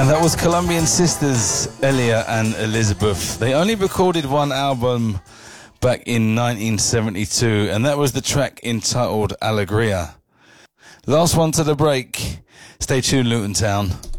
And that was Colombian sisters, Elia and Elizabeth. They only recorded one album back in 1972, and that was the track entitled Alegria. Last one to the break. Stay tuned, Luton Town.